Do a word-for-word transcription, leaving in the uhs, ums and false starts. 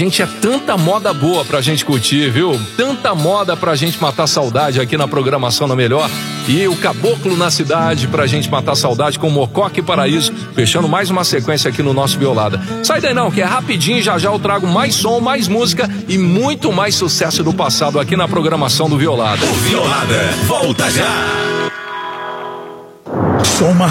gente, é tanta moda boa pra gente curtir, viu? Tanta moda pra gente matar saudade aqui na programação na Melhor. E o Caboclo na Cidade pra gente matar saudade com Mococa e Paraíso, fechando mais uma sequência aqui no nosso Violada. Sai daí não, que é rapidinho, já já eu trago mais som, mais música e muito mais sucesso do passado aqui na programação do Violada. O Violada volta já. Soma